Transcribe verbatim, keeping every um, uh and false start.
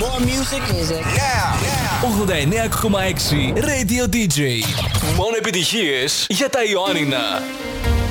More music. Music. Now. ογδόντα εννέα κόμμα έξι Radio ντι τζέι. Μόνο επιτυχίες για τα Ιωάννινα.